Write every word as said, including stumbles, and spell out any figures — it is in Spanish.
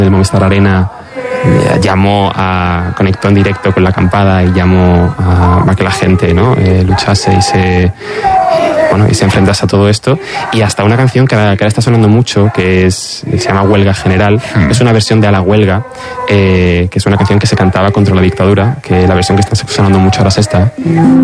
del Movistar Arena llamó a, conectó en directo con la acampada y llamó a, a que la gente, ¿no?, eh, luchase y se, bueno, y se enfrentase a todo esto. Y hasta una canción que ahora, que ahora está sonando mucho, que es, se llama Huelga General, hmm. es una versión de A la Huelga, eh, que es una canción que se cantaba contra la dictadura, que la versión que está sonando mucho ahora es esta.